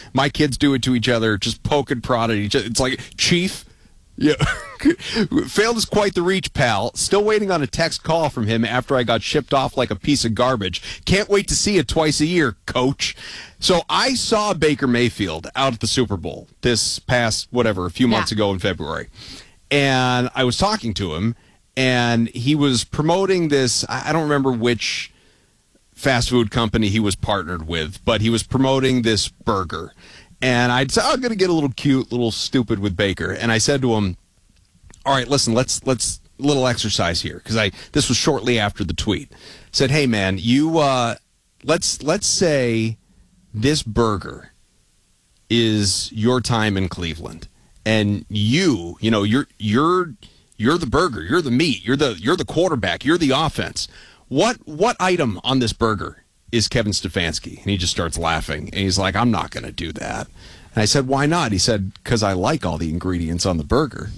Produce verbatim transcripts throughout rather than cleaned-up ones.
My kids do it to each other, just poke and prod at each other. It's like, Chief, yeah, failed is quite the reach, pal. Still waiting on a text call from him after I got shipped off like a piece of garbage. Can't wait to see it twice a year, coach. So I saw Baker Mayfield out at the Super Bowl this past, whatever, a few months yeah. ago in February. And I was talking to him, and he was promoting this, I don't remember which fast food company he was partnered with, but he was promoting this burger. And I'd say, oh, I'm going to get a little cute, little stupid with Baker. And I said to him, all right, listen, let's, let's, little exercise here. Because I, this was shortly after the tweet. I said, hey, man, you, uh, let's, let's say this burger is your time in Cleveland. And you, you know, you're, you're, you're the burger, you're the meat, you're the, you're the quarterback, you're the offense. What, what item on this burger is Kevin Stefanski? And he just starts laughing. And he's like, I'm not going to do that. And I said, why not? He said, because I like all the ingredients on the burger.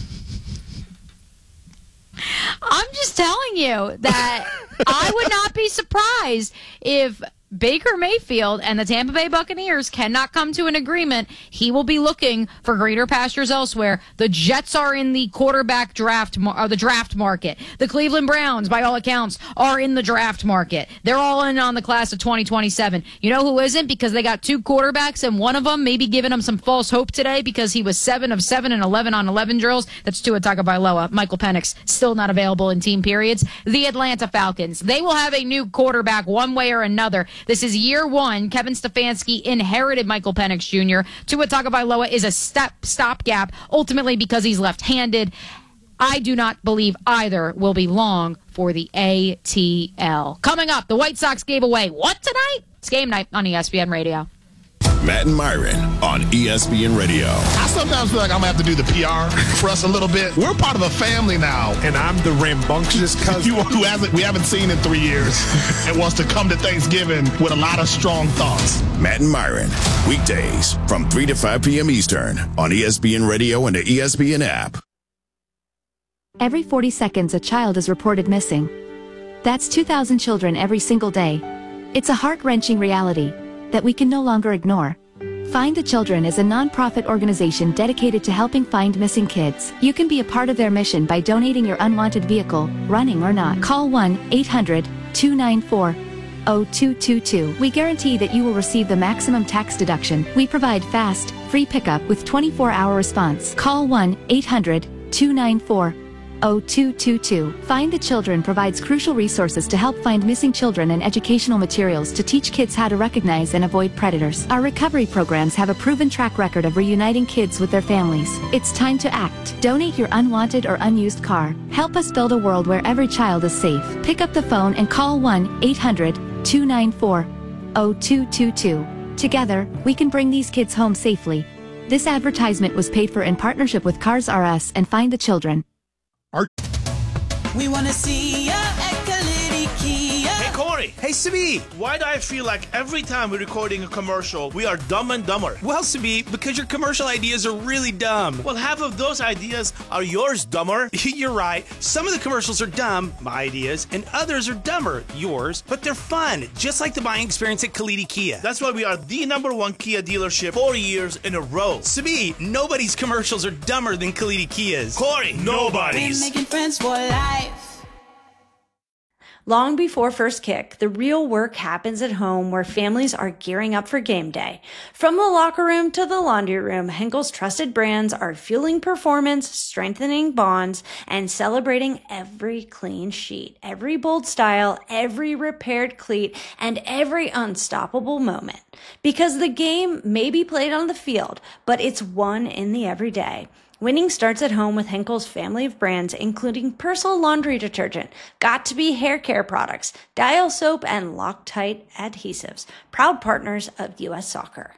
I'm just telling you that I would not be surprised if Baker Mayfield and the Tampa Bay Buccaneers cannot come to an agreement. He will be looking for greener pastures elsewhere. The Jets are in the quarterback draft, or the draft market. The Cleveland Browns, by all accounts, are in the draft market. They're all in on the class of twenty twenty-seven. You know who isn't? Because they got two quarterbacks, and one of them maybe giving them some false hope today because he was seven of seven and eleven on eleven drills. That's Tua Tagovailoa. Michael Penix still not available in team periods. The Atlanta Falcons. They will have a new quarterback one way or another. This is year one. Kevin Stefanski inherited Michael Penix Junior Tua Tagovailoa is a step stopgap, ultimately because he's left-handed. I do not believe either will be long for the A T L. Coming up, the White Sox gave away what tonight? It's game night on E S P N Radio. Matt and Myron on E S P N Radio. I sometimes feel like I'm going to have to do the P R for us a little bit. We're part of a family now. And I'm the rambunctious cousin. who hasn't, we haven't seen in three years and wants to come to Thanksgiving with a lot of strong thoughts. Matt and Myron, weekdays from three to five p.m. Eastern on E S P N Radio and the E S P N app. Every forty seconds, a child is reported missing. That's two thousand children every single day. It's a heart-wrenching reality that we can no longer ignore. Find the Children is a non-profit organization dedicated to helping find missing kids. You can be a part of their mission by donating your unwanted vehicle, running or not. Call one eight hundred two nine four zero two two two. We guarantee that you will receive the maximum tax deduction. We provide fast, free pickup with twenty-four hour response. Call one eight hundred two nine four zero two two two. Find the Children provides crucial resources to help find missing children and educational materials to teach kids how to recognize and avoid predators. Our recovery programs have a proven track record of reuniting kids with their families. It's time to act. Donate your unwanted or unused car. Help us build a world where every child is safe. Pick up the phone and call one eight hundred two nine four zero two two two. Together, we can bring these kids home safely. This advertisement was paid for in partnership with Cars R Us and Find the Children. We want to see ya at Kalidi Kia. Hey, Corey. Hey, Sabi. Why do I feel like every time we're recording a commercial, we are dumb and dumber? Well, Sabi, because your commercial ideas are really dumb. Well, half of those ideas are yours, dumber. You're right. Some of the commercials are dumb, my ideas, and others are dumber, yours, but they're fun, just like the buying experience at Kalidi Kia. That's why we are the number one Kia dealership four years in a row. Sabi, nobody's commercials are dumber than Kalidi Kia's. Corey, nobody's. We're making friends for life. Long before first kick, the real work happens at home where families are gearing up for game day. From the locker room to the laundry room, Henkel's trusted brands are fueling performance, strengthening bonds, and celebrating every clean sheet, every bold style, every repaired cleat, and every unstoppable moment. Because the game may be played on the field, but it's won in the everyday. Winning starts at home with Henkel's family of brands, including Persil laundry detergent, Got2b hair care products, Dial soap, and Loctite adhesives, proud partners of U S Soccer.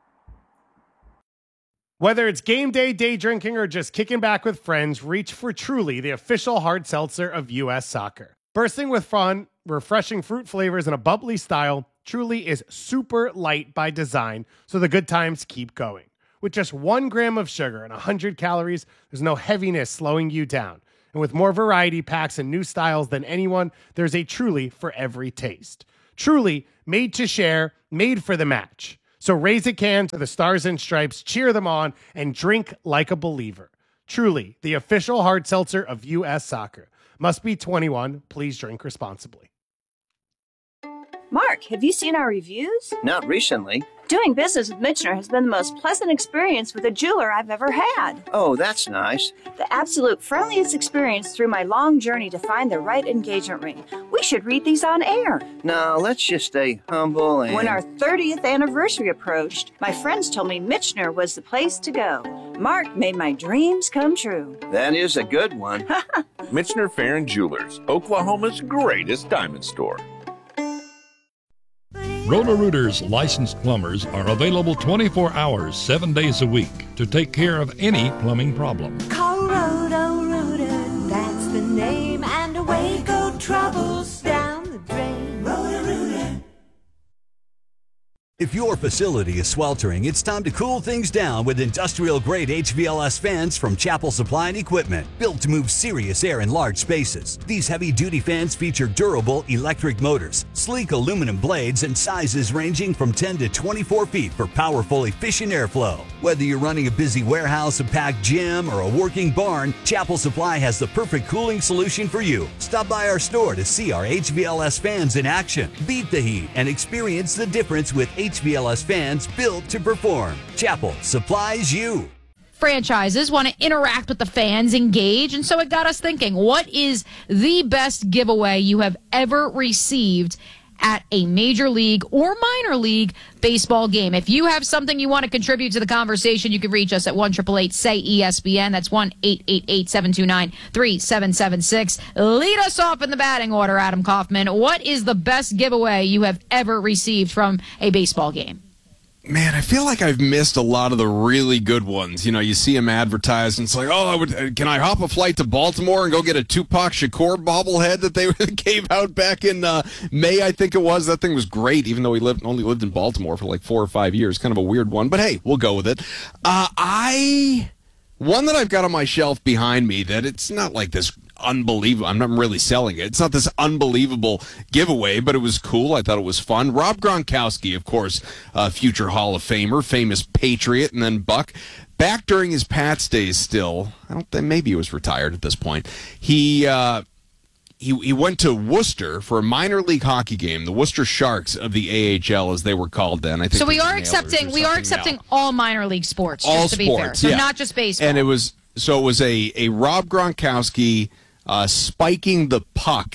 Whether it's game day, day drinking, or just kicking back with friends, reach for Truly, the official hard seltzer of U S Soccer. Bursting with fun, refreshing fruit flavors, and a bubbly style, Truly is super light by design, so the good times keep going. With just one gram of sugar and one hundred calories, there's no heaviness slowing you down. And with more variety packs and new styles than anyone, there's a Truly for every taste. Truly, made to share, made for the match. So raise a can to the Stars and Stripes, cheer them on, and drink like a believer. Truly, the official hard seltzer of U S Soccer. Must be twenty-one. Please drink responsibly. Mark, have you seen our reviews? Not recently. Doing business with Michener has been the most pleasant experience with a jeweler I've ever had. Oh, that's nice. The absolute friendliest experience through my long journey to find the right engagement ring. We should read these on air. No, let's just stay humble and... When our thirtieth anniversary approached, my friends told me Michener was the place to go. Mark made my dreams come true. That is a good one. Michener Fair and Jewelers, Oklahoma's greatest diamond store. Roto-Rooters licensed plumbers are available twenty-four hours, seven days a week to take care of any plumbing problem. Call Roto-Rooter, that's the name, and away go troubles down the drain. Roto-Rooter. If your facility is sweltering, it's time to cool things down with industrial-grade H V L S fans from Chapel Supply and Equipment, built to move serious air in large spaces. These heavy-duty fans feature durable electric motors, sleek aluminum blades, and sizes ranging from ten to twenty-four feet for powerful, efficient airflow. Whether you're running a busy warehouse, a packed gym, or a working barn, Chapel Supply has the perfect cooling solution for you. Stop by our store to see our H V L S fans in action. Beat the heat and experience the difference with H V L S fans built to perform. Chapel supplies you. Franchises want to interact with the fans, engage, and so it got us thinking, what is the best giveaway you have ever received at a major league or minor league baseball game? If you have something you want to contribute to the conversation, you can reach us at one eight eight eight S A Y E S P N. That's one eight eight eight seven two nine three seven seven six. Lead us off in the batting order, Adam Kaufman. What is the best giveaway you have ever received from a baseball game? Man, I feel like I've missed a lot of the really good ones. You know, you see them advertised, and it's like, oh, I would, can I hop a flight to Baltimore and go get a Tupac Shakur bobblehead that they gave out back in uh, May, I think it was. That thing was great, even though he lived only lived in Baltimore for like four or five years. Kind of a weird one, but hey, we'll go with it. Uh, I one that I've got on my shelf behind me that it's not like this unbelievable. I'm not really selling it. It's not this unbelievable giveaway, but it was cool. I thought it was fun. Rob Gronkowski, of course, uh, future Hall of Famer, famous Patriot, and then Buck. Back during his Pats days still, I don't think, maybe he was retired at this point. He, uh, he, he went to Worcester for a minor league hockey game, the Worcester Sharks of the A H L, as they were called then. I think so we are accepting, we are accepting now. all minor league sports, all just to sports, be fair. So yeah. not just baseball. And it was, so it was a, a Rob Gronkowski Uh, spiking the puck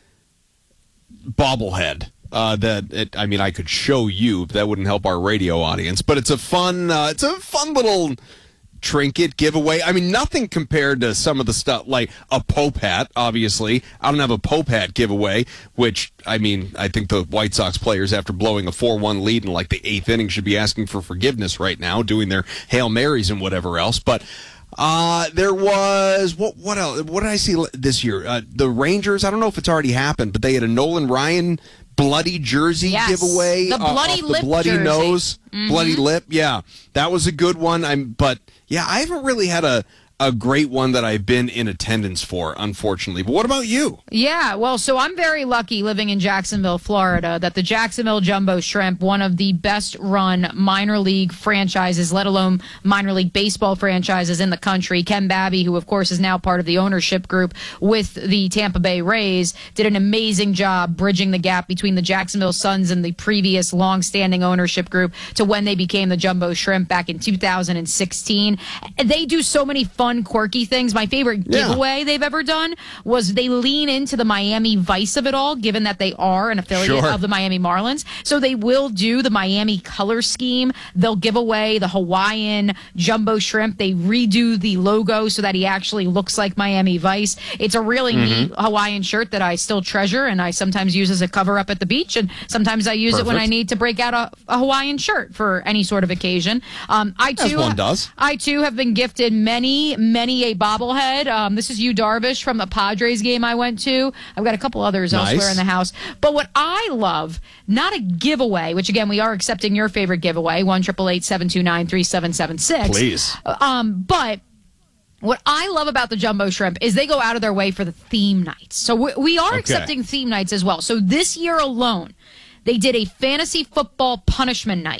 bobblehead. Uh, that it, I mean, I could show you, but that wouldn't help our radio audience. But it's a fun, uh, it's a fun little trinket giveaway. I mean, nothing compared to some of the stuff like a Pope hat. Obviously, I don't have a Pope hat giveaway. Which I mean, I think the White Sox players, after blowing a four one lead in like the eighth inning, should be asking for forgiveness right now, doing their Hail Marys and whatever else. But Uh, there was, what What else? What did I see this year? Uh, the Rangers, I don't know if it's already happened, but they had a Nolan Ryan bloody jersey yes. giveaway. The bloody uh, lip the bloody jersey. nose, mm-hmm. bloody lip. Yeah, that was a good one. I'm, But, yeah, I haven't really had a, a great one that I've been in attendance for, unfortunately. But what about you? Yeah, well, so I'm very lucky living in Jacksonville, Florida, that the Jacksonville Jumbo Shrimp, one of the best-run minor league franchises, let alone minor league baseball franchises in the country. Ken Babby, who, of course, is now part of the ownership group with the Tampa Bay Rays, did an amazing job bridging the gap between the Jacksonville Suns and the previous long-standing ownership group to when they became the Jumbo Shrimp back in two thousand sixteen. They do so many fun, quirky things. My favorite giveaway yeah. they've ever done was they lean into the Miami Vice of it all, given that they are an affiliate sure. of the Miami Marlins. So they will do the Miami color scheme. They'll give away the Hawaiian Jumbo Shrimp. They redo the logo so that he actually looks like Miami Vice. It's a really mm-hmm. neat Hawaiian shirt that I still treasure, and I sometimes use as a cover up at the beach, and sometimes I use Perfect. it when I need to break out a, a Hawaiian shirt for any sort of occasion. Um, I too, As one does. I too have been gifted many many a bobblehead. Um, this is Yu Darvish from the Padres game I went to. I've got a couple others nice. elsewhere in the house. But what I love, not a giveaway, which again, we are accepting your favorite giveaway, one eight eight eight seven two nine three seven seven six. Please. Um, but what I love about the Jumbo Shrimp is they go out of their way for the theme nights. So we, we are okay. accepting theme nights as well. So this year alone, they did a fantasy football punishment night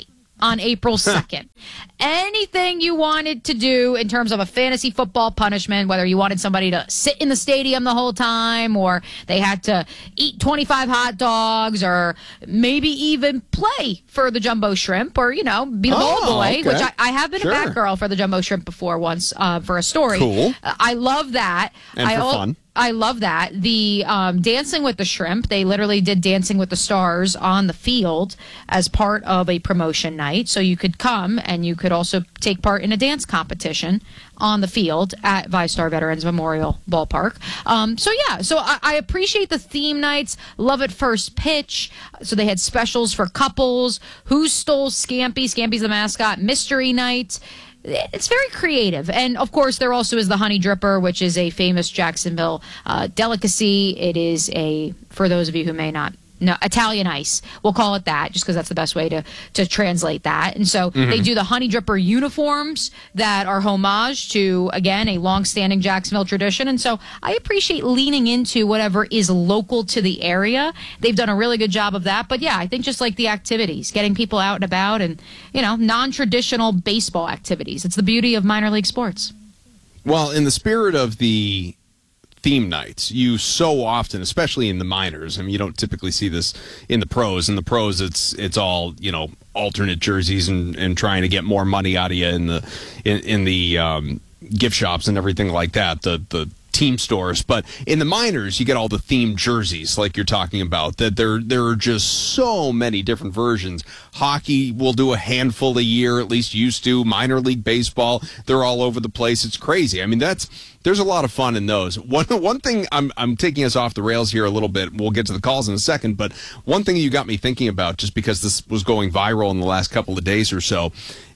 on April second. Anything you wanted to do in terms of a fantasy football punishment, whether you wanted somebody to sit in the stadium the whole time, or they had to eat twenty-five hot dogs, or maybe even play for the Jumbo Shrimp, or, you know, be the ball Oh, boy, okay. which I, I have been Sure. a Batgirl for the Jumbo Shrimp before once uh, for a story. Cool. Uh, I love that. And I for al- fun. I love that. The um, Dancing with the Shrimp, they literally did Dancing with the Stars on the field as part of a promotion night. So you could come and you could also take part in a dance competition on the field at VyStar Veterans Memorial Ballpark. Um, so, yeah, so I, I appreciate the theme nights. Love at First Pitch. So they had specials for couples. Who Stole Scampy? Scampy's the mascot. Mystery Night. It's very creative. And, of course, there also is the Honey Dripper, which is a famous Jacksonville uh, delicacy. It is a, for those of you who may not know, Italian ice. We'll call it that just because that's the best way to, to translate that. And so Mhm. they do the Honey Dripper uniforms that are homage to, again, a long-standing Jacksonville tradition. And so I appreciate leaning into whatever is local to the area. They've done a really good job of that. But, yeah, I think just like the activities, getting people out and about and, you know, non-traditional baseball activities. It's the beauty of minor league sports. Well, in the spirit of the theme nights, you so often, especially in the minors, I mean, you don't typically see this in the pros. In the pros, it's it's all, you know, alternate jerseys and, and trying to get more money out of you in the in, in the um, gift shops and everything like that. The the team stores, but in the minors you get all the themed jerseys like you're talking about, that there there are just so many different versions. Hockey will do a handful a year, at least used to. Minor league baseball, they're all over the place. It's crazy. I mean, that's there's a lot of fun in those. One one thing, I'm I'm taking us off the rails here a little bit. We'll get to the calls in a second, but one thing you got me thinking about, just because this was going viral in the last couple of days or so,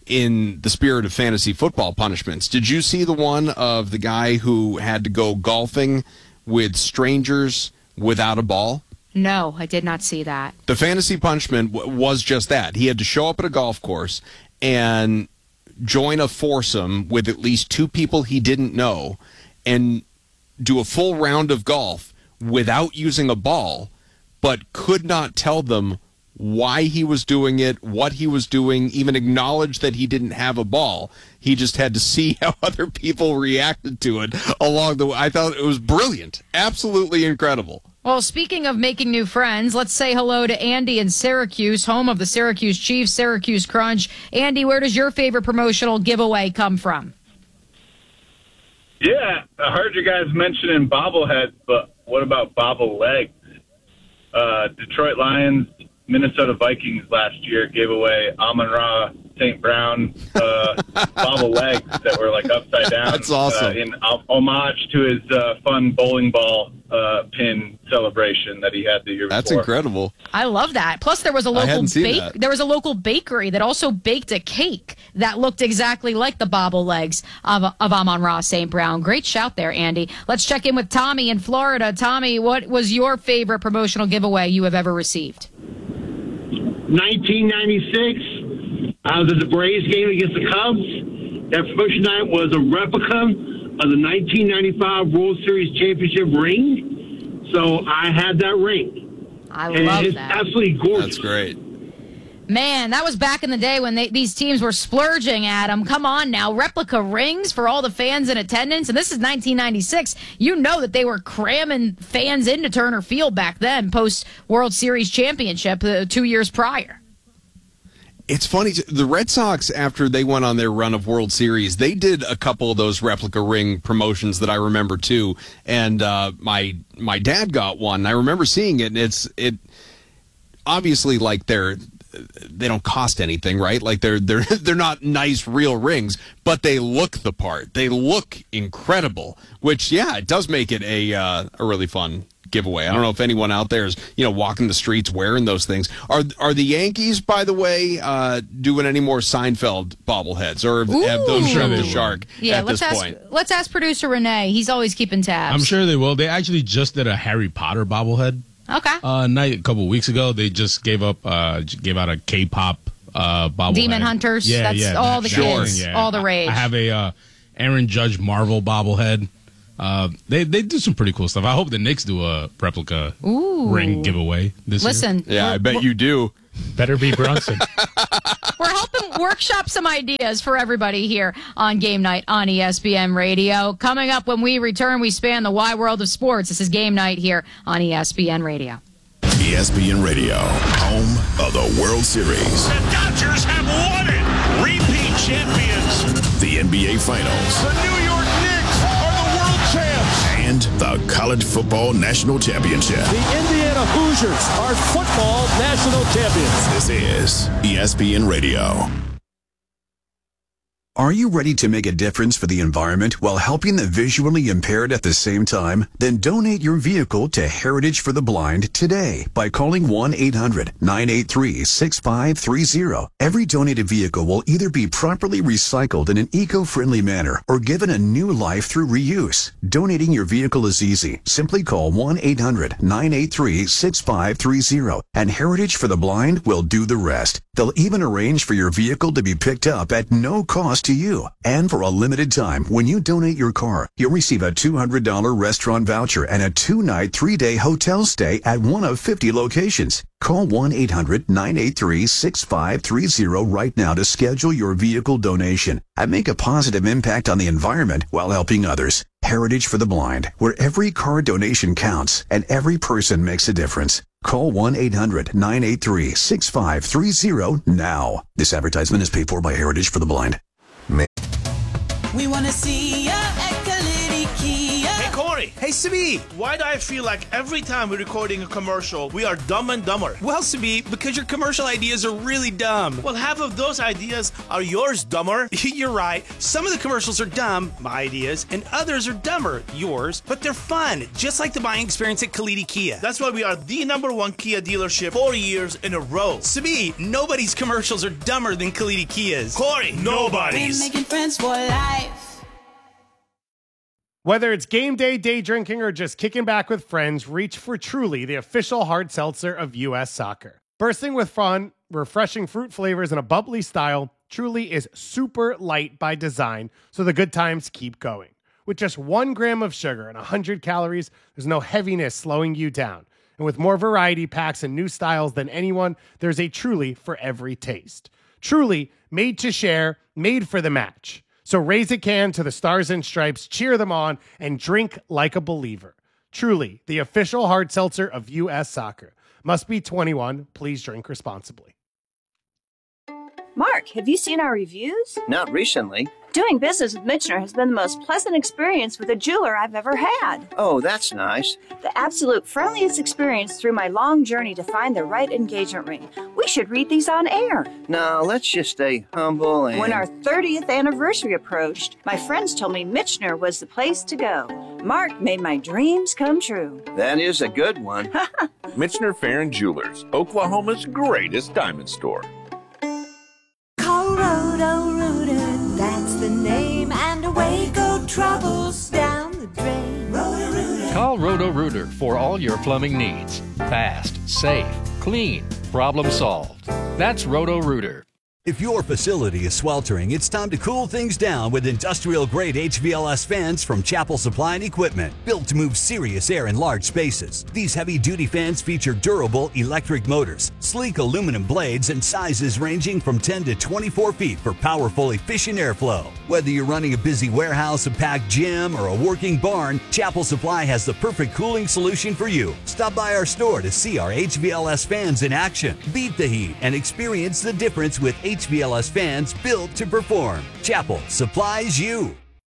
in the spirit of fantasy football punishments, did you see the one of the guy who had to go golfing with strangers without a ball? No, I did not see that. The fantasy punishment w- was just that. He had to show up at a golf course and join a foursome with at least two people he didn't know and do a full round of golf without using a ball, but could not tell them why he was doing it, what he was doing, even acknowledge that he didn't have a ball. He just had to see how other people reacted to it along the way. I thought it was brilliant. Absolutely incredible. Well, speaking of making new friends, let's say hello to Andy in Syracuse, home of the Syracuse Chiefs, Syracuse Crunch. Andy, where does your favorite promotional giveaway come from? Yeah, I heard you guys mentioning bobbleheads, but what about bobble legs? Uh, Detroit Lions, Minnesota Vikings last year gave away Amon-Ra Saint Brown uh, bobble legs that were like upside down. That's awesome. Uh, in homage to his uh, fun bowling ball uh, pin celebration that he had the year That's before. incredible. I love that. Plus, there was a I local hadn't seen bake. that. There was a local bakery that also baked a cake that looked exactly like the bobble legs of, of Amon-Ra Saint Brown. Great shout there, Andy. Let's check in with Tommy in Florida. Tommy, what was your favorite promotional giveaway you have ever received? nineteen ninety-six, I was at the Braves game against the Cubs. That promotion night was a replica of the nineteen ninety-five World Series championship ring. So I had that ring. I and love it's that. absolutely gorgeous. That's great. Man, that was back in the day when they, these teams were splurging at them. Come on now, replica rings for all the fans in attendance. And this is nineteen ninety-six. You know that they were cramming fans into Turner Field back then, post World Series championship uh, two years prior. It's funny, the Red Sox, after they went on their run of World Series, they did a couple of those replica ring promotions that I remember too. And uh, my my dad got one. I remember seeing it, and it's it obviously like they're they don't cost anything, right? Like they're they're they're not nice real rings, but they look the part. They look incredible, which yeah, it does make it a uh, a really fun giveaway. I don't know if anyone out there is, you know, walking the streets wearing those things. Are are the Yankees, by the way, uh, doing any more Seinfeld bobbleheads, or have, have those Ooh. jumped the shark Yeah, at let's this ask point? let's ask producer Renee. He's always keeping tabs. I'm sure they will. They actually just did a Harry Potter bobblehead. Okay. Uh, night a couple of weeks ago, they just gave up, uh, gave out a K-pop uh, bobblehead. Demon Hunters. Yeah, That's yeah, all that- the sure, kids. yeah. All the rage. I have a uh, Aaron Judge Marvel bobblehead. Uh, they they do some pretty cool stuff. I hope the Knicks do a replica Ooh. ring giveaway this Listen, year. Yeah, I bet you do. Better be Brunson. We're helping workshop some ideas for everybody here on Game Night on E S P N Radio. Coming up when we return, we span the wide world of sports. This is Game Night here on E S P N Radio. E S P N Radio, home of the World Series. The Dodgers have won it. Repeat champions. The N B A Finals. The New York Knicks are the world champs. And the College Football National Championship. The Indiana Hoosiers are football national champions. This is E S P N Radio. Are you ready to make a difference for the environment while helping the visually impaired at the same time? Then donate your vehicle to Heritage for the Blind today by calling one eight hundred nine eight three six five three zero. Every donated vehicle will either be properly recycled in an eco-friendly manner or given a new life through reuse. Donating your vehicle is easy. Simply call one eight hundred nine eight three six five three zero and Heritage for the Blind will do the rest. They'll even arrange for your vehicle to be picked up at no cost to you. And for a limited time, when you donate your car, you'll receive a two hundred dollars restaurant voucher and a two-night, three-day hotel stay at one of fifty locations. Call one eight hundred nine eight three six five three zero right now to schedule your vehicle donation and make a positive impact on the environment while helping others. Heritage for the Blind, where every car donation counts and every person makes a difference. Call one eight hundred nine eight three six five three zero now. This advertisement is paid for by Heritage for the Blind. We want to see ya at Kalidi Kia. Hey, Corey. Hey, Sabi. Why do I feel like every time we're recording a commercial, we are dumb and dumber? Well, Sabi, because your commercial ideas are really dumb. Well, half of those ideas are yours, dumber. You're right. Some of the commercials are dumb, my ideas, and others are dumber, yours, but they're fun, just like the buying experience at Kalidi Kia. That's why we are the number one Kia dealership four years in a row. Sabi, nobody's commercials are dumber than Kalidi Kia's. Corey, nobody's. We're making friends for life. Whether it's game day, day drinking, or just kicking back with friends, reach for Truly, the official hard seltzer of U S Soccer. Bursting with fun, refreshing fruit flavors, and a bubbly style, Truly is super light by design, so the good times keep going. With just one gram of sugar and one hundred calories, there's no heaviness slowing you down. And with more variety packs and new styles than anyone, there's a Truly for every taste. Truly, made to share, made for the match. So raise a can to the Stars and Stripes, cheer them on, and drink like a believer. Truly, the official hard seltzer of U S Soccer. Must be twenty-one. Please drink responsibly. Mark, have you seen our reviews? Not recently. Doing business with Michener has been the most pleasant experience with a jeweler I've ever had. Oh, that's nice. The absolute friendliest experience through my long journey to find the right engagement ring. We should read these on air. No, let's just stay humble and... When our thirtieth anniversary approached, my friends told me Michener was the place to go. Mark made my dreams come true. That is a good one. Michener Farron Jewelers, Oklahoma's greatest diamond store. Call Roto-Rooter, that's the name, and away go troubles down the drain. Roto-Rooter. Call Roto-Rooter for all your plumbing needs. Fast, safe, clean, problem solved. That's Roto-Rooter. If your facility is sweltering, it's time to cool things down with industrial-grade H V L S fans from Chapel Supply and Equipment, built to move serious air in large spaces. These heavy-duty fans feature durable electric motors, sleek aluminum blades, and sizes ranging from ten to twenty-four feet for powerful, efficient airflow. Whether you're running a busy warehouse, a packed gym, or a working barn, Chapel Supply has the perfect cooling solution for you. Stop by our store to see our H V L S fans in action. Beat the heat and experience the difference with H V L S fans built to perform. Chapel supplies you.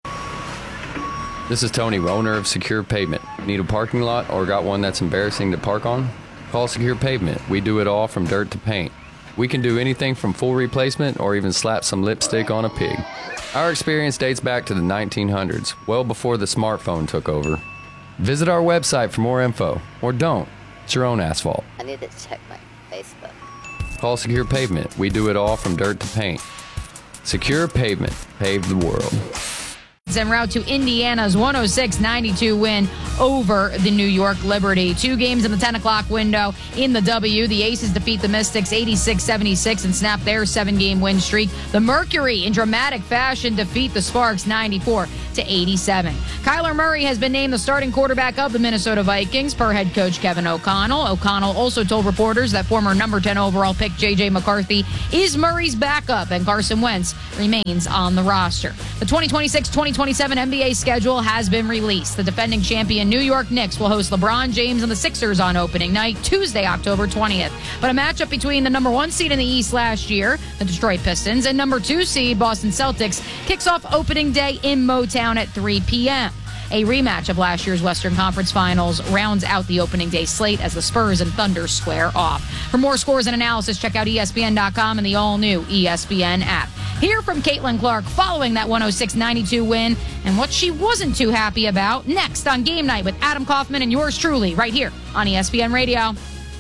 This is Tony, owner of Secure Pavement. Need a parking lot or got one that's embarrassing to park on? Call Secure Pavement. We do it all from dirt to paint. We can do anything from full replacement or even slap some lipstick on a pig. Our experience dates back to the nineteen hundreds, well before the smartphone took over. Visit our website for more info, or don't. It's your own asphalt. I need to check my Facebook. Call Secure Pavement. We do it all from dirt to paint. Secure Pavement. Pave the world. En route to Indiana's one oh six ninety-two win over the New York Liberty. Two games in the ten o'clock window in the W. The Aces defeat the Mystics eighty-six seventy-six and snap their seven-game win streak. The Mercury, in dramatic fashion, defeat the Sparks ninety-four to eighty-seven. Kyler Murray has been named the starting quarterback of the Minnesota Vikings per head coach Kevin O'Connell. O'Connell also told reporters that former number ten overall pick J J McCarthy is Murray's backup and Carson Wentz remains on the roster. The twenty twenty-six twenty twenty-seven N B A schedule has been released. The defending champion New York Knicks will host LeBron James and the Sixers on opening night, Tuesday, October twentieth. But a matchup between the number one seed in the East last year, the Detroit Pistons, and number two seed Boston Celtics kicks off opening day in Motown at three p.m. A rematch of last year's Western Conference Finals rounds out the opening day slate as the Spurs and Thunder square off. For more scores and analysis, check out E S P N dot com and the all-new E S P N app. Hear from Caitlin Clark following that one oh six ninety-two win and what she wasn't too happy about next on Game Night with Adam Kaufman and yours truly right here on E S P N Radio.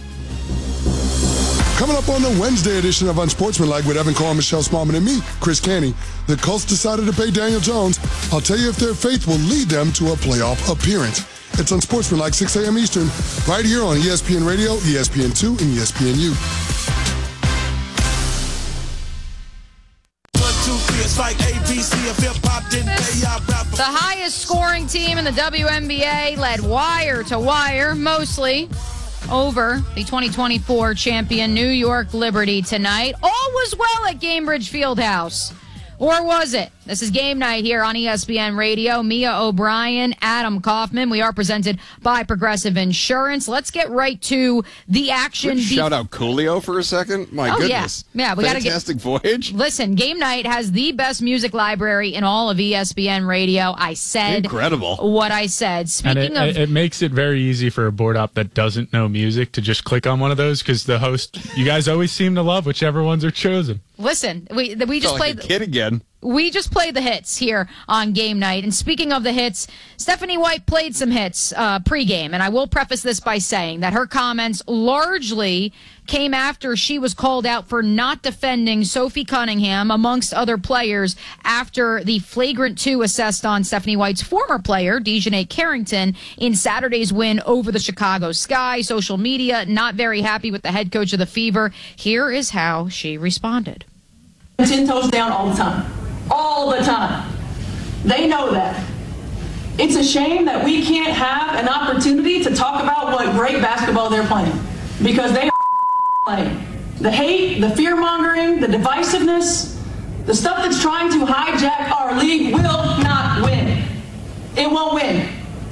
Coming up on the Wednesday edition of Unsportsmanlike with Evan Carr, Michelle Smallman, and me, Chris Canny, the Colts decided to pay Daniel Jones. I'll tell you if their faith will lead them to a playoff appearance. It's Unsportsmanlike, six a.m. Eastern, right here on E S P N Radio, E S P N two, and E S P N U. The highest scoring team in the W N B A led wire to wire, mostly over the twenty twenty-four champion New York Liberty tonight. All was well at Gainbridge Fieldhouse. Or was it? This is Game Night here on E S P N Radio. Mia O'Brien, Adam Kaufman. We are presented by Progressive Insurance. Let's get right to the action. Shout out Coolio for a second. My oh, goodness. Yeah, yeah we got to get. Fantastic voyage. Listen, Game Night has the best music library in all of E S P N Radio. I said incredible what I said. Speaking and it, of, it makes it very easy for a board op that doesn't know music to just click on one of those because the host, you guys always seem to love whichever ones are chosen. Listen, we we just Felt played like a kid again. We just played the hits here on Game Night. And speaking of the hits, Stephanie White played some hits uh, pregame. And I will preface this by saying that her comments largely came after she was called out for not defending Sophie Cunningham, amongst other players, after the flagrant two assessed on Stephanie White's former player, Dejanay Carrington, in Saturday's win over the Chicago Sky. Social media not very happy with the head coach of the Fever. Here is how she responded. Ten toes down all the time. All the time. They know that. It's a shame that we can't have an opportunity to talk about what great basketball they're playing. Because they are playing. The hate, the fear-mongering, the divisiveness, the stuff that's trying to hijack our league will not win. It won't win.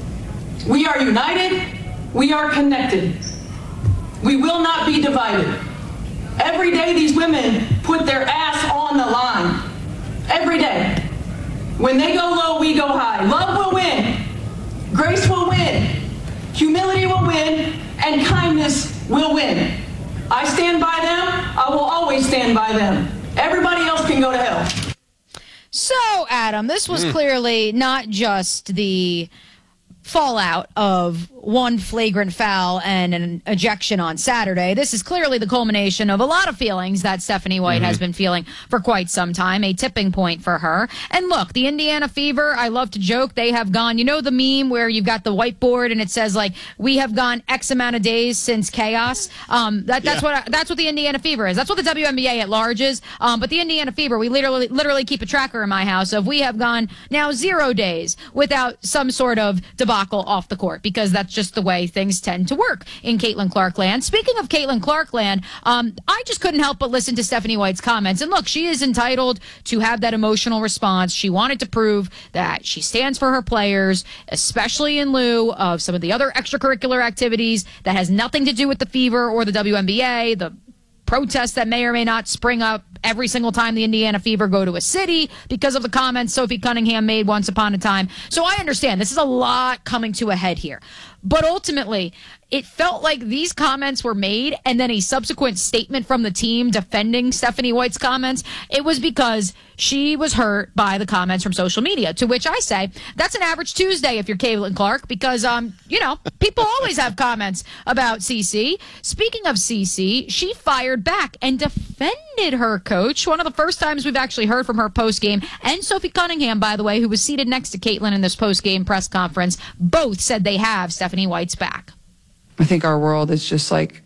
We are united. We are connected. We will not be divided. Every day these women put their ass on the line. Every day. When they go low, we go high. Love will win. Grace will win. Humility will win. And kindness will win. I stand by them. I will always stand by them. Everybody else can go to hell. So, Adam, this was Mm. clearly not just the fallout of one flagrant foul and an ejection on Saturday. This is clearly the culmination of a lot of feelings that Stephanie White Mm-hmm. has been feeling for quite some time, a tipping point for her. And look, the Indiana Fever, I love to joke, they have gone, you know the meme where you've got the whiteboard and it says like, we have gone X amount of days since chaos. Um, that, that's Yeah. what that's what the Indiana Fever is. That's what the W N B A at large is. Um, but the Indiana Fever, we literally literally keep a tracker in my house of we have gone now zero days without some sort of debacle off the court, because that's just the way things tend to work in Caitlin Clark land. Speaking of Caitlin Clark land, um, I just couldn't help but listen to Stephanie White's comments. And look, she is entitled to have that emotional response. She wanted to prove that she stands for her players, especially in lieu of some of the other extracurricular activities that has nothing to do with the Fever or the W N B A, the protests that may or may not spring up every single time the Indiana Fever go to a city because of the comments Sophie Cunningham made once upon a time. So I understand this is a lot coming to a head here. But ultimately, it felt like these comments were made and then a subsequent statement from the team defending Stephanie White's comments. It was because she was hurt by the comments from social media, to which I say that's an average Tuesday if you're Caitlin Clark, because, um, you know, people always have comments about C C. Speaking of C C, she fired back and defended her coach. One of the first times we've actually heard from her post-game, and Sophie Cunningham, by the way, who was seated next to Caitlin in this post-game press conference, both said they have Stephanie White's back. I think our world is just like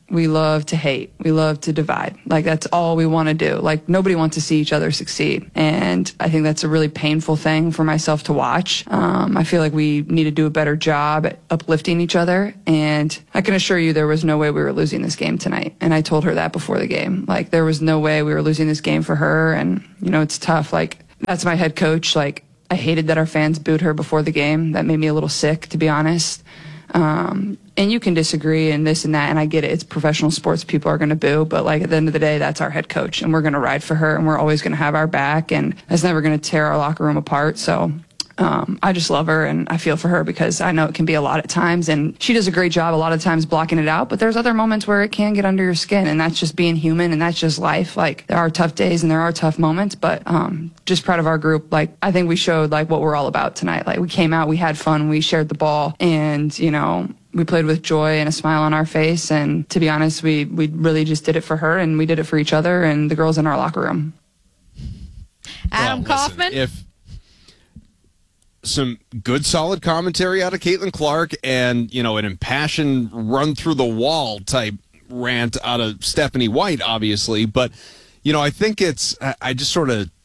we love to hate. We love to divide. Like, that's all we want to do. Like, nobody wants to see each other succeed. And I think that's a really painful thing for myself to watch. Um, I feel like we need to do a better job at uplifting each other. And I can assure you there was no way we were losing this game tonight. And I told her that before the game. Like, there was no way we were losing this game for her. And, you know, it's tough. Like, that's my head coach. Like, I hated that our fans booed her before the game. That made me a little sick, to be honest. Um, and you can disagree and this and that, and I get it. It's professional sports. People are going to boo, but like at the end of the day, that's our head coach, and we're going to ride for her, and we're always going to have our back, and that's never going to tear our locker room apart. So um, I just love her, and I feel for her because I know it can be a lot at times, and she does a great job a lot of times blocking it out, but there's other moments where it can get under your skin, and that's just being human, and that's just life. Like, there are tough days and there are tough moments, but um, just proud of our group. Like, I think we showed like what we're all about tonight. Like, we came out, we had fun, we shared the ball, and you know, we played with joy and a smile on our face. And to be honest, we, we really just did it for her, and we did it for each other and the girls in our locker room. Adam well, Kaufman? Listen, if some good, solid commentary out of Caitlin Clark and, you know, an impassioned run through the wall type rant out of Stephanie White, obviously. But, you know, I think it's, I, I just sort of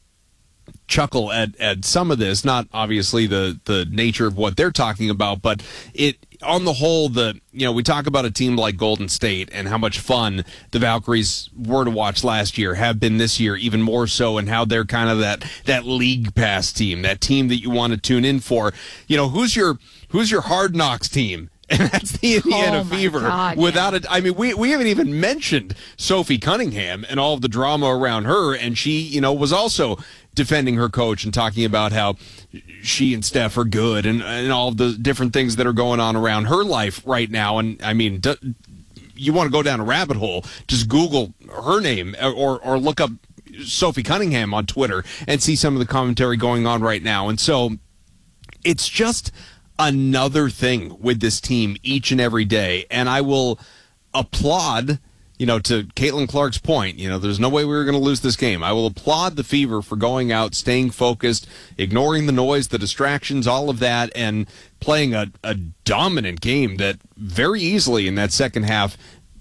chuckle at, at some of this, not obviously the, the nature of what they're talking about, but it, on the whole, the you know, we talk about a team like Golden State and how much fun the Valkyries were to watch last year, have been this year even more so, and how they're kind of that that league pass team, that team that you want to tune in for. You know, who's your who's your Hard Knocks team? And that's the Indiana oh Fever. God, without yeah. it, I mean, we we haven't even mentioned Sophie Cunningham and all of the drama around her, and she, you know, was also defending her coach and talking about how she and Steph are good, and, and all of the different things that are going on around her life right now. And I mean, do, you want to go down a rabbit hole, just Google her name or or look up Sophie Cunningham on Twitter and see some of the commentary going on right now. And so it's just another thing with this team each and every day. And I will applaud, you know, to Caitlin Clark's point, you know, there's no way we were going to lose this game. I will applaud the Fever for going out, staying focused, ignoring the noise, the distractions, all of that, and playing a, a dominant game that very easily in that second half,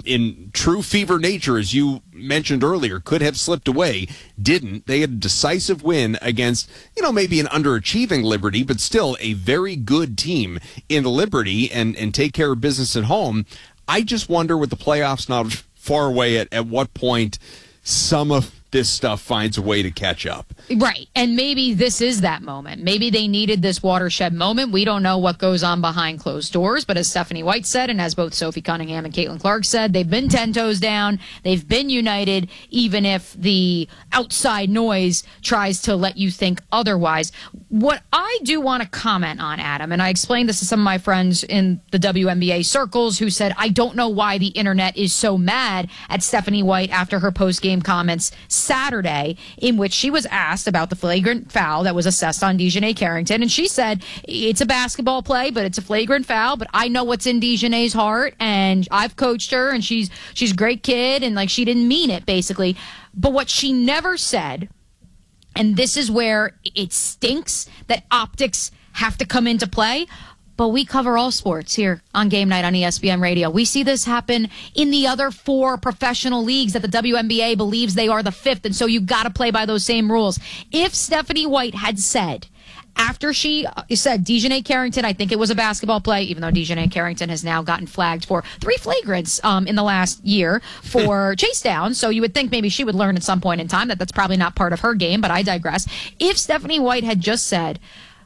in true Fever nature, as you mentioned earlier, could have slipped away. Didn't. They had a decisive win against, you know, maybe an underachieving Liberty, but still a very good team in Liberty, and, and take care of business at home. I just wonder, with the playoffs not far away, at, at what point some of this stuff finds a way to catch up. Right. And maybe this is that moment. Maybe they needed this watershed moment. We don't know what goes on behind closed doors, but as Stephanie White said, and as both Sophie Cunningham and Caitlin Clark said, they've been ten toes down. They've been united, even if the outside noise tries to let you think otherwise. What I do want to comment on, Adam, and I explained this to some of my friends in the W N B A circles who said, I don't know why the internet is so mad at Stephanie White after her post-game comments Saturday, in which she was asked about the flagrant foul that was assessed on DiJonai Carrington, and she said it's a basketball play, but it's a flagrant foul. But I know what's in DiJonai's heart, and I've coached her, and she's she's a great kid, and like she didn't mean it basically. But what she never said, and this is where it stinks that optics have to come into play. But we cover all sports here on Game Night on E S P N Radio. We see this happen in the other four professional leagues that the W N B A believes they are the fifth, and so you got to play by those same rules. If Stephanie White had said, after she said DiJonai Carrington, I think it was a basketball play, even though DiJonai Carrington has now gotten flagged for three flagrants um, in the last year for chase downs, so you would think maybe she would learn at some point in time that that's probably not part of her game, but I digress. If Stephanie White had just said,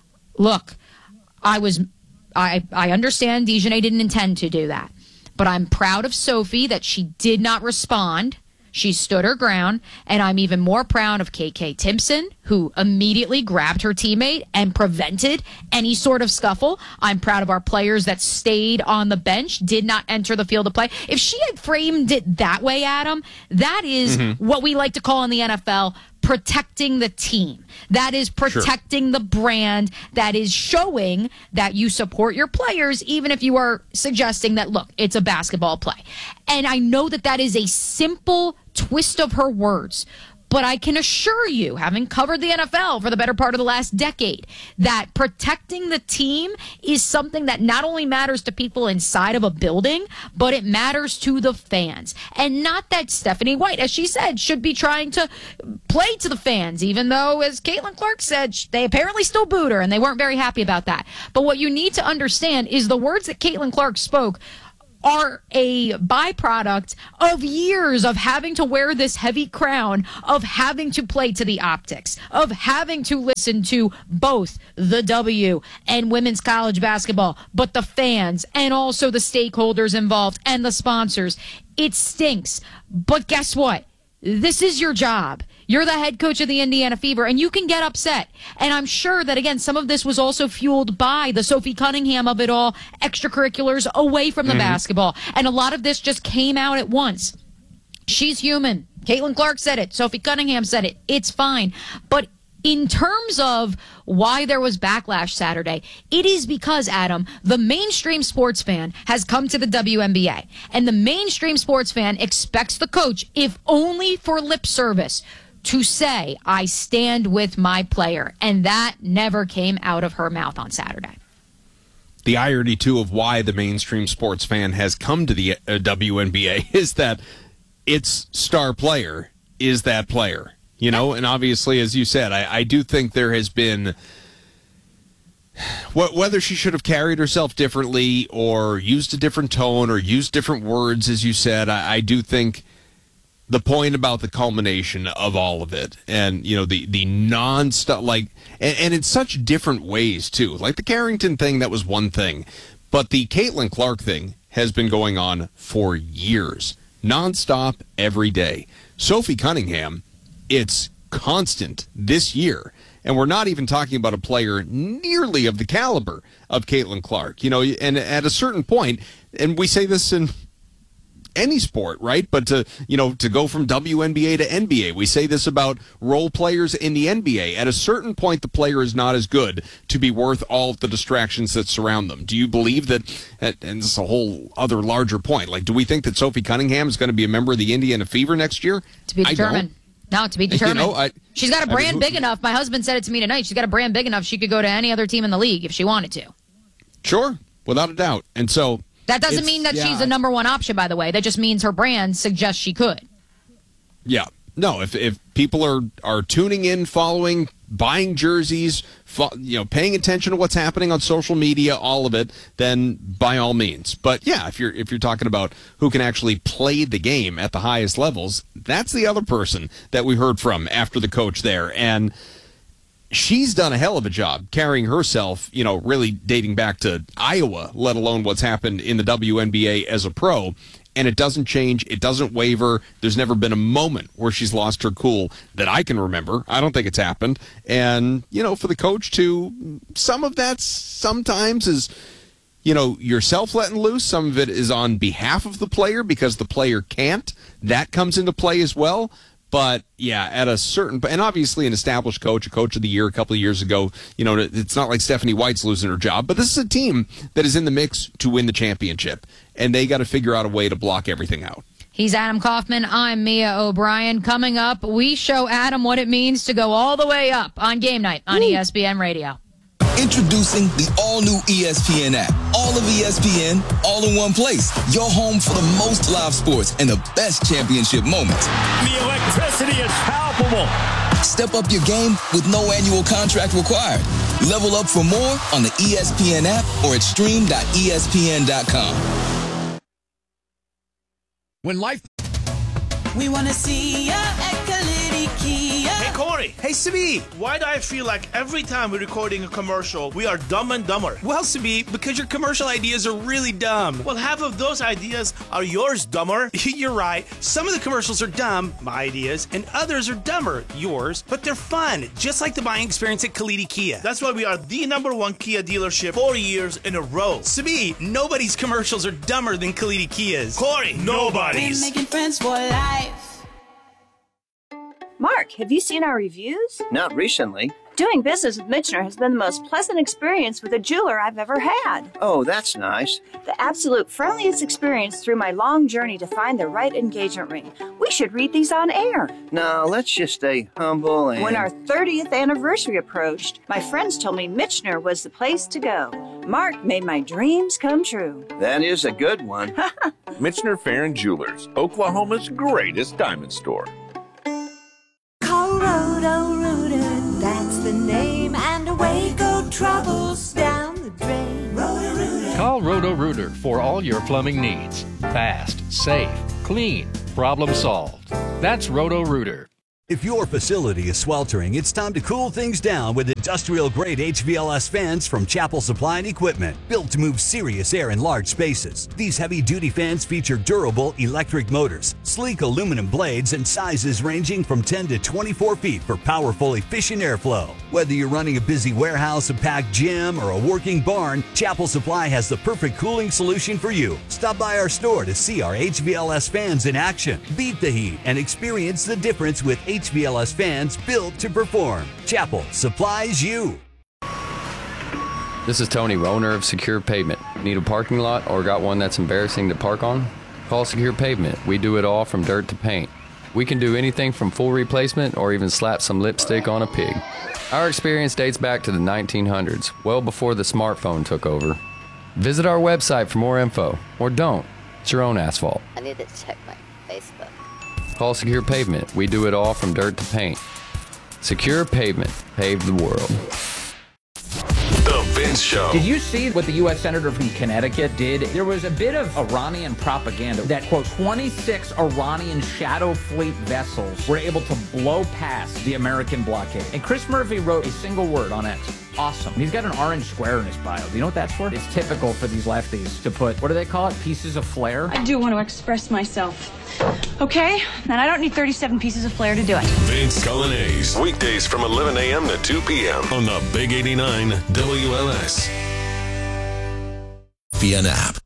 look, I was... I, I understand DiJonai didn't intend to do that, but I'm proud of Sophie that she did not respond. She stood her ground, and I'm even more proud of K K Timpson, who immediately grabbed her teammate and prevented any sort of scuffle. I'm proud of our players that stayed on the bench, did not enter the field of play. If she had framed it that way, Adam, that is mm-hmm. what we like to call in the N F L protecting the team. That is protecting sure. the brand. That is showing that you support your players, even if you are suggesting that, look, it's a basketball play. And I know that that is a simple twist of her words, But I can assure you, having covered the N F L for the better part of the last decade, that protecting the team is something that not only matters to people inside of a building, but it matters to the fans. And not that Stephanie White, as she said, should be trying to play to the fans, even though, as Caitlin Clark said, they apparently still booed her, and they weren't very happy about that. But what you need to understand is the words that Caitlin Clark spoke are a byproduct of years of having to wear this heavy crown, of having to play to the optics, of having to listen to both the W and women's college basketball, but the fans and also the stakeholders involved and the sponsors. It stinks. But guess what? This is your job. You're the head coach of the Indiana Fever, and you can get upset. And I'm sure that, again, some of this was also fueled by the Sophie Cunningham of it all, extracurriculars away from the mm-hmm. basketball. And a lot of this just came out at once. She's human. Caitlin Clark said it. Sophie Cunningham said it. It's fine. But in terms of why there was backlash Saturday, it is because, Adam, the mainstream sports fan has come to the W N B A. And the mainstream sports fan expects the coach, if only for lip service, to say, I stand with my player. And that never came out of her mouth on Saturday. The irony, too, of why the mainstream sports fan has come to the uh, W N B A is that its star player is that player. You know, and obviously, as you said, I, I do think there has been, whether she should have carried herself differently or used a different tone or used different words, as you said, I, I do think the point about the culmination of all of it and, you know, the, the non-stop, like, and, and in such different ways, too. Like the Carrington thing, that was one thing. But the Caitlin Clark thing has been going on for years. Non-stop, every day. Sophie Cunningham, it's constant this year. And we're not even talking about a player nearly of the caliber of Caitlin Clark. You know, and at a certain point, and we say this in any sport, right? But to, you know, to go from W N B A to N B A, we say this about role players in the N B A. At a certain point, the player is not as good to be worth all of the distractions that surround them. Do you believe that, and this is a whole other larger point, like, do we think that Sophie Cunningham is going to be a member of the Indiana Fever next year? To be determined. No, to be determined. You know, I, she's got a brand I mean, big enough. My husband said it to me tonight. She's got a brand big enough she could go to any other team in the league if she wanted to. Sure, without a doubt. And so that doesn't mean that yeah, she's a number one option, by the way. That just means her brand suggests she could. Yeah. No, if if people are, are tuning in, following, buying jerseys, fo- you know, paying attention to what's happening on social media, all of it, then by all means. But yeah, if you're if you're talking about who can actually play the game at the highest levels, that's the other person that we heard from after the coach there. And she's done a hell of a job carrying herself, you know, really dating back to Iowa, let alone what's happened in the W N B A as a pro. And it doesn't change. It doesn't waver. There's never been a moment where she's lost her cool that I can remember. I don't think it's happened. And, you know, for the coach to, some of that sometimes is, you know, yourself letting loose. Some of it is on behalf of the player because the player can't. That comes into play as well. But, yeah, at a certain – and obviously an established coach, a coach of the year a couple of years ago, you know, it's not like Stephanie White's losing her job. But this is a team that is in the mix to win the championship. And they got to figure out a way to block everything out. He's Adam Kaufman. I'm Mia O'Brien. Coming up, we show Adam what it means to go all the way up on Game Night on Woo. E S P N Radio. Introducing the all-new E S P N app. All of E S P N, all in one place. Your home for the most live sports and the best championship moments. The electricity is palpable. Step up your game with no annual contract required. Level up for more on the E S P N app or at stream dot E S P N dot com. When life... We want to see ya at Kalidi Kia. Hey, Corey. Hey, Sabi. Why do I feel like every time we're recording a commercial, we are dumb and dumber? Well, Sabi, because your commercial ideas are really dumb. Well, half of those ideas are yours, dumber. You're right. Some of the commercials are dumb, my ideas, and others are dumber, yours, but they're fun, just like the buying experience at Kalidi Kia. That's why we are the number one Kia dealership four years in a row. Sabi, nobody's commercials are dumber than Kalidi Kia's. Corey, nobody's. We're making friends for life. Mark, have you seen our reviews? Not recently. Doing business with Mitchner has been the most pleasant experience with a jeweler I've ever had. Oh, that's nice. The absolute friendliest experience through my long journey to find the right engagement ring. We should read these on air. Now, let's just stay humble and... When our thirtieth anniversary approached, my friends told me Mitchner was the place to go. Mark made my dreams come true. That is a good one. Mitchner Farron Jewelers, Oklahoma's greatest diamond store. Call Roto-Rooter, that's the name, and away go troubles down the drain. Roto-Rooter. Call Roto-Rooter for all your plumbing needs. Fast, safe, clean, problem solved. That's Roto-Rooter. If your facility is sweltering, it's time to cool things down with industrial-grade H V L S fans from Chapel Supply and Equipment, built to move serious air in large spaces. These heavy-duty fans feature durable electric motors, sleek aluminum blades, and sizes ranging from ten to twenty-four feet for powerful, efficient airflow. Whether you're running a busy warehouse, a packed gym, or a working barn, Chapel Supply has the perfect cooling solution for you. Stop by our store to see our H V L S fans in action. Beat the heat and experience the difference with H V L S fans built to perform. Chapel supplies you. This is Tony, owner of Secure Pavement. Need a parking lot or got one that's embarrassing to park on? Call Secure Pavement. We do it all from dirt to paint. We can do anything from full replacement or even slap some lipstick on a pig. Our experience dates back to the nineteen hundreds, well before the smartphone took over. Visit our website for more info, or don't. It's your own asphalt. I need to check my Facebook. Call Secure Pavement. We do it all from dirt to paint. Secure Pavement. Pave the world. The Vince Show. Did you see what the U S Senator from Connecticut did? There was a bit of Iranian propaganda that, quote, twenty-six Iranian shadow fleet vessels were able to blow past the American blockade. And Chris Murphy wrote a single word on X. Awesome. He's got an orange square in his bio. Do you know what that's for? It's typical for these lefties to put, what do they call it? Pieces of flair? I do want to express myself. Okay? And I don't need thirty-seven pieces of flair to do it. Vince Cullinase. Weekdays from eleven a.m. to two p.m. on the Big eighty-nine W L S. V N app.